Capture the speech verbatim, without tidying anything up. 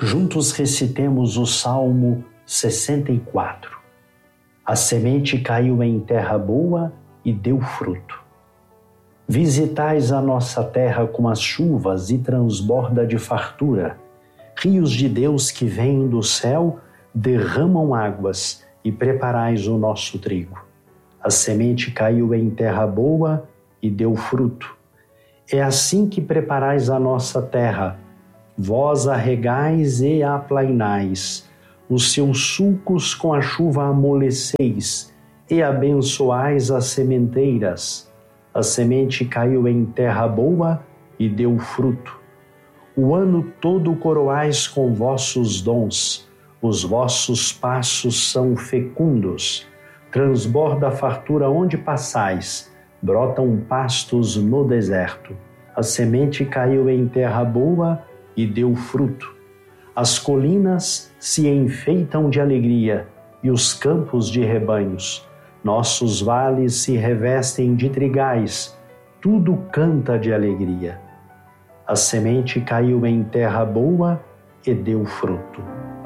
Juntos recitemos o Salmo sessenta e quatro. A semente caiu em terra boa e deu fruto. Visitais a nossa terra com as chuvas e transborda de fartura. Rios de Deus que vêm do céu derramam águas e preparais o nosso trigo. A semente caiu em terra boa e deu fruto. É assim que preparais a nossa terra. Vós a regais e a aplainais, os seus sulcos com a chuva amoleceis, e abençoais as sementeiras. A semente caiu em terra boa e deu fruto. O ano todo coroais com vossos dons, os vossos passos são fecundos. Transborda a fartura onde passais, brotam pastos no deserto. A semente caiu em terra boa e deu fruto. As colinas se enfeitam de alegria e os campos de rebanhos. Nossos vales se revestem de trigais, tudo canta de alegria. A semente caiu em terra boa e deu fruto.